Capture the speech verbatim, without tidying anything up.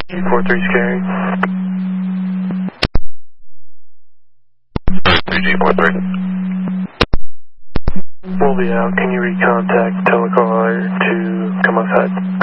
four three scary. G four three. We'll be out. Can you recontact telecaller to come outside?